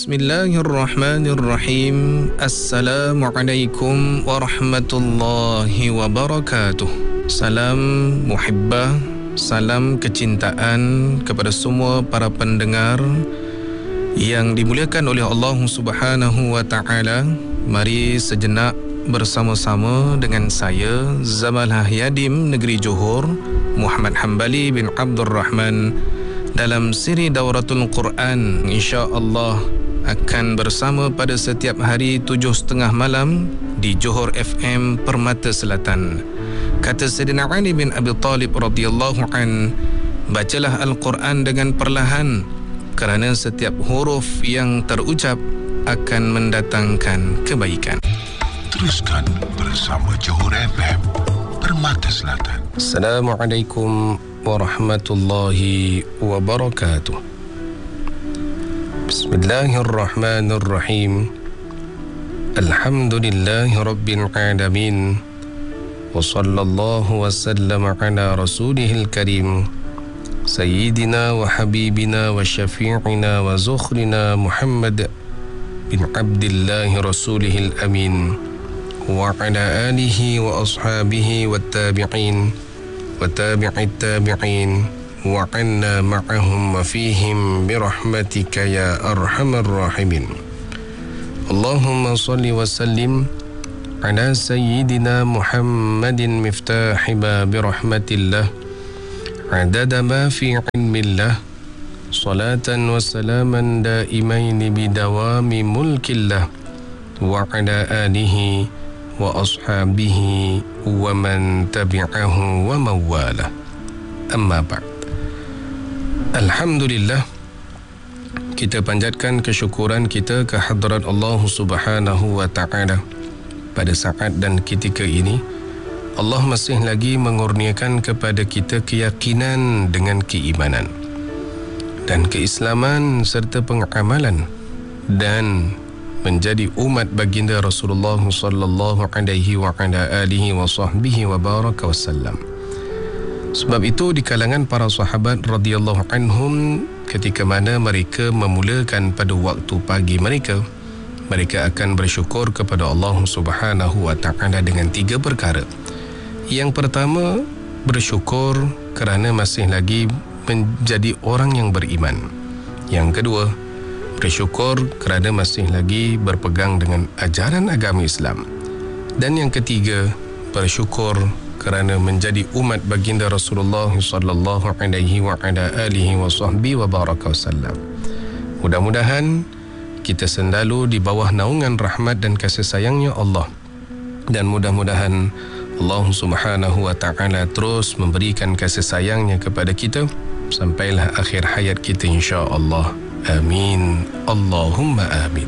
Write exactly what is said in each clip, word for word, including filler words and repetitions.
Bismillahirrahmanirrahim. Assalamualaikum warahmatullahi wabarakatuh. Salam muhibbah, salam kecintaan kepada semua para pendengar yang dimuliakan oleh Allah Subhanahu wa taala. Mari sejenak bersama-sama dengan saya Zamalah Yadim Negeri Johor, Muhammad Hambali bin Abdul Rahman, dalam siri Dauratul Quran. InsyaAllah akan bersama pada setiap hari tujuh setengah malam di Johor F M Permata Selatan. Kata Sayyidina Ali bin Abi Talib radhiyallahu an, bacalah Al-Quran dengan perlahan, kerana setiap huruf yang terucap akan mendatangkan kebaikan. Teruskan bersama Johor F M Permata Selatan. Assalamualaikum warahmatullahi wabarakatuh. Bismillahirrahmanirrahim. Alhamdulillahi rabbil alamin. Wa sallallahu wa sallama ala rasulihil karim, Sayyidina wa habibina wa syafi'ina wa zukhrina Muhammad bin Abdillahi rasulihil amin, wa ala alihi wa ashabihi wa tabi'in wa tabi'it tabi'in wa anna ma'ahum wa fihim birahmatika ya arhamar rahimin. Allahumma salli wa sallim ala sayyidina Muhammadin miftahi babi rahmatillah, adada ma fi ilmillah, salatan wa salaman daimaini bidawami mulkillah, wa ala alihi wa ashabihi wa man tabi'ahu wa mawala. Amma ba'd. Alhamdulillah, kita panjatkan kesyukuran kita ke hadrat Allah Subhanahu wa ta'ala. Pada saat dan ketika ini, Allah masih lagi mengurniakan kepada kita keyakinan dengan keimanan dan keislaman serta pengamalan, dan menjadi umat baginda Rasulullah sallallahu alaihi wa ala alihi wa sahbihi wa baraka wasallam. Sebab itu di kalangan para sahabat radhiyallahu anhum, ketika mana mereka memulakan pada waktu pagi mereka, mereka akan bersyukur kepada Allah Subhanahu wa taala dengan tiga perkara. Yang pertama, bersyukur kerana masih lagi menjadi orang yang beriman. Yang kedua, bersyukur kerana masih lagi berpegang dengan ajaran agama Islam. Dan yang ketiga, bersyukur kerana menjadi umat baginda Rasulullah sallallahu alaihi wa ala alihi wa sahbihi wa baraka wasallam. Mudah-mudahan kita selalu di bawah naungan rahmat dan kasih sayangnya Allah, dan mudah-mudahan Allah Subhanahu wa ta'ala terus memberikan kasih sayangnya kepada kita sampailah akhir hayat kita, insya-Allah. Amin. Allahumma amin.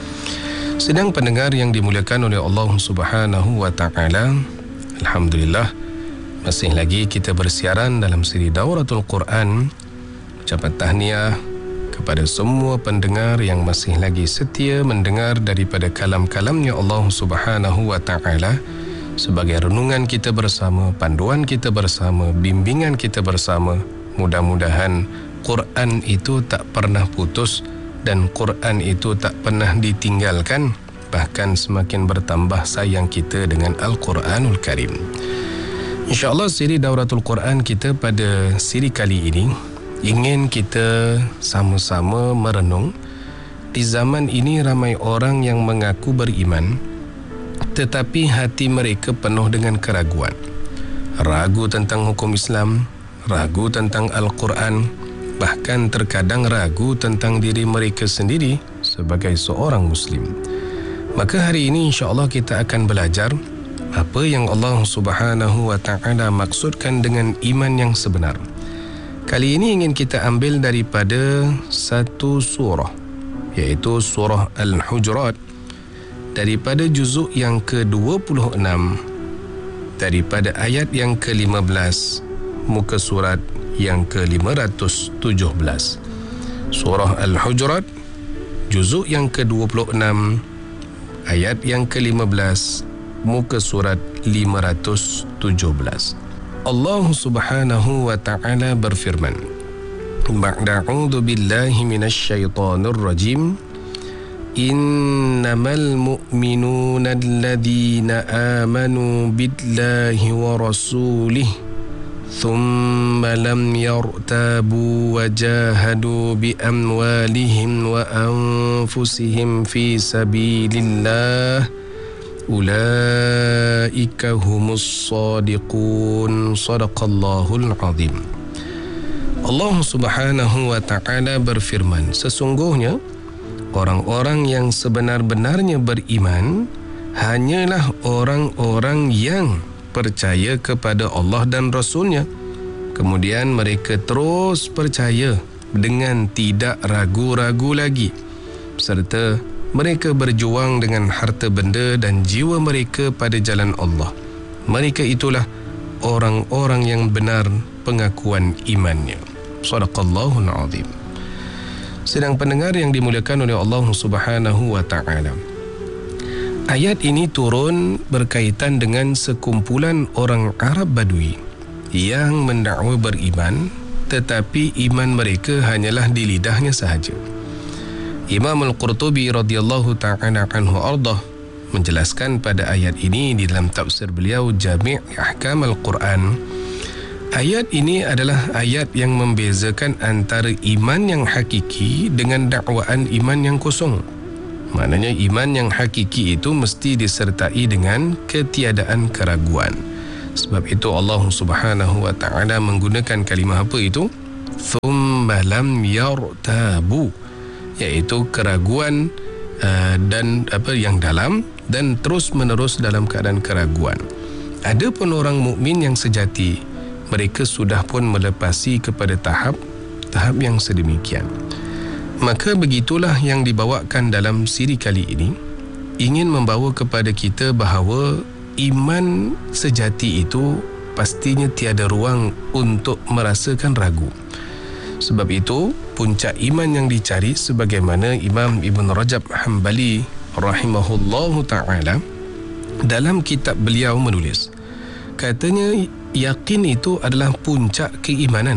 Sedang pendengar yang dimuliakan oleh Allah Subhanahu wa ta'ala, alhamdulillah masih lagi kita bersiaran dalam siri Dauratul Quran. Ucapan tahniah kepada semua pendengar yang masih lagi setia mendengar daripada kalam-kalamnya Allah Subhanahu wa ta'ala sebagai renungan kita bersama, panduan kita bersama, bimbingan kita bersama. Mudah-mudahan Quran itu tak pernah putus dan Quran itu tak pernah ditinggalkan, bahkan semakin bertambah sayang kita dengan Al-Quranul Karim. InsyaAllah siri Dauratul Quran kita pada siri kali ini ingin kita sama-sama merenung. Di zaman ini ramai orang yang mengaku beriman, tetapi hati mereka penuh dengan keraguan. Ragu tentang hukum Islam, ragu tentang Al-Quran, bahkan terkadang ragu tentang diri mereka sendiri sebagai seorang Muslim. Maka hari ini insya-Allah kita akan belajar apa yang Allah Subhanahu wa ta'ala maksudkan dengan iman yang sebenar. Kali ini ingin kita ambil daripada satu surah, iaitu surah Al-Hujurat, daripada juzuk yang ke dua puluh enam, daripada ayat yang ke lima belas, muka surat yang ke lima ratus tujuh belas. Surah Al-Hujurat, juzuk yang ke dua puluh enam, ayat yang ke lima belas, muka surat lima ratus tujuh belas. Allah Subhanahu wa ta'ala berfirman, Ba'da'udhu billahi minasyaitanir rajim, Innamal mu'minuna alladhina amanu billahi wa rasulih thumma lam yartabu wa jahadu bi amwalihim wa anfusihim fi sabilillah ulaika humus sadiqun. Sadaqallahul azim. Allah Subhanahu wa ta'ala berfirman, sesungguhnya orang-orang yang sebenar-benarnya beriman hanyalah orang-orang yang percaya kepada Allah dan Rasul-Nya. Kemudian mereka terus percaya dengan tidak ragu-ragu lagi, serta mereka berjuang dengan harta benda dan jiwa mereka pada jalan Allah. Mereka itulah orang-orang yang benar pengakuan imannya. Sadaqallahul azim. Sedang pendengar yang dimuliakan oleh Allah Subhanahu wa ta'ala, ayat ini turun berkaitan dengan sekumpulan orang Arab Badui yang mendakwa beriman, tetapi iman mereka hanyalah di lidahnya sahaja. Imam Al-Qurtubi radhiyallahu ta'ala anhu ardah menjelaskan pada ayat ini di dalam tafsir beliau Jami' Ahkam Al-Quran. Ayat ini adalah ayat yang membezakan antara iman yang hakiki dengan dakwaan iman yang kosong. Maknanya iman yang hakiki itu mesti disertai dengan ketiadaan keraguan. Sebab itu Allah Subhanahu wa ta'ala menggunakan kalimah apa itu? Thumma lam yartabu, iaitu keraguan uh, dan apa yang dalam dan terus menerus dalam keadaan keraguan. Adapun orang mukmin yang sejati, mereka sudah pun melepasi kepada tahap tahap yang sedemikian. Maka begitulah yang dibawakan dalam siri kali ini, ingin membawa kepada kita bahawa iman sejati itu pastinya tiada ruang untuk merasakan ragu. Sebab itu puncak iman yang dicari, sebagaimana Imam Ibn Rajab Hanbali rahimahullahu ta'ala dalam kitab beliau menulis, katanya yakin itu adalah puncak keimanan.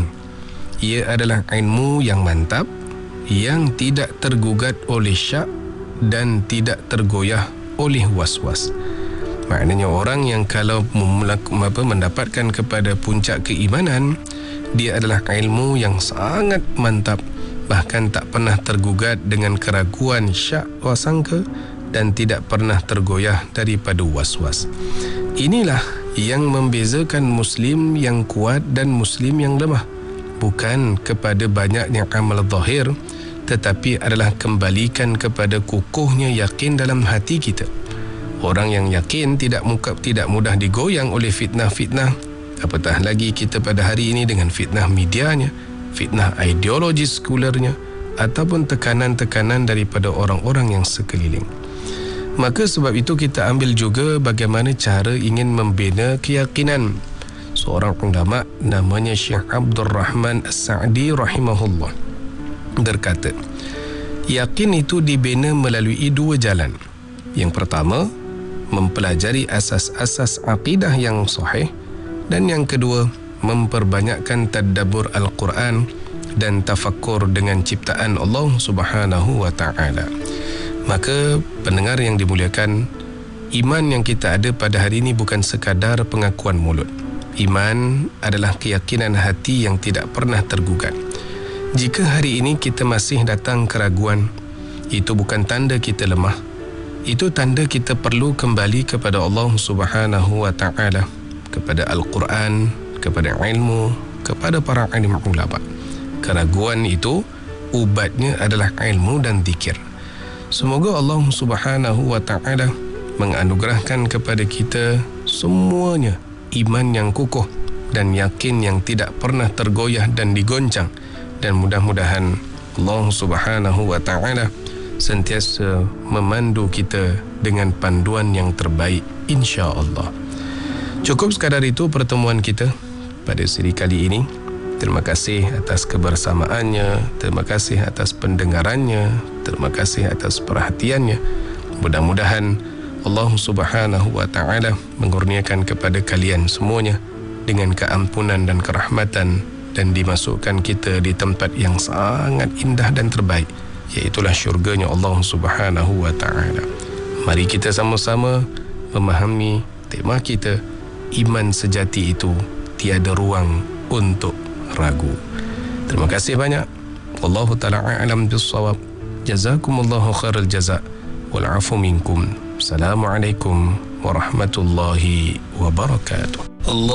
Ia adalah ilmu yang mantap, yang tidak tergugat oleh syak dan tidak tergoyah oleh was-was. Maknanya orang yang kalau apa, mendapatkan kepada puncak keimanan, dia adalah ilmu yang sangat mantap, bahkan tak pernah tergugat dengan keraguan syak wasangka dan tidak pernah tergoyah daripada was-was. Inilah yang membezakan Muslim yang kuat dan Muslim yang lemah, bukan kepada banyaknya amal zahir, tetapi adalah kembalikan kepada kukuhnya yakin dalam hati kita. Orang yang yakin tidak muka, tidak mudah digoyang oleh fitnah-fitnah, apatah lagi kita pada hari ini dengan fitnah medianya, fitnah ideologi sekularnya, ataupun tekanan-tekanan daripada orang-orang yang sekeliling. Maka sebab itu kita ambil juga bagaimana cara ingin membina keyakinan. Seorang ulama namanya Syekh Abdul Rahman As-Sa'di rahimahullah berkata, yakin itu dibina melalui dua jalan. Yang pertama, mempelajari asas-asas akidah yang sahih, dan yang kedua, memperbanyakkan tadabbur Al-Quran dan tafakkur dengan ciptaan Allah Subhanahu wa ta'ala. Maka pendengar yang dimuliakan, iman yang kita ada pada hari ini bukan sekadar pengakuan mulut. Iman adalah keyakinan hati yang tidak pernah tergugat. Jika hari ini kita masih datang keraguan, itu bukan tanda kita lemah. Itu tanda kita perlu kembali kepada Allah Subhanahu wa ta'ala, kepada Al-Quran, kepada ilmu, kepada para alim ulama. Keraguan itu ubatnya adalah ilmu dan zikir. Semoga Allah Subhanahu wa ta'ala menganugerahkan kepada kita semuanya iman yang kukuh dan yakin yang tidak pernah tergoyah dan digoncang, dan mudah-mudahan Allah Subhanahu wa ta'ala sentiasa memandu kita dengan panduan yang terbaik, insya-Allah. Cukup sekadar itu pertemuan kita pada siri kali ini. Terima kasih atas kebersamaannya, terima kasih atas pendengarannya, terima kasih atas perhatiannya. Mudah-mudahan Allah Subhanahu wa ta'ala mengurniakan kepada kalian semuanya dengan keampunan dan kerahmatan, dan dimasukkan kita di tempat yang sangat indah dan terbaik iaitulah syurganya Allah Subhanahu wa ta'ala. Mari kita sama-sama memahami tema kita, iman sejati itu tiada ruang untuk ragu. Terima kasih banyak. Wallahu ta'ala a'lam bis-shawab. Jazakumullahu khairal jazak wal 'afu minkum. Assalamualaikum warahmatullahi wabarakatuh. Allah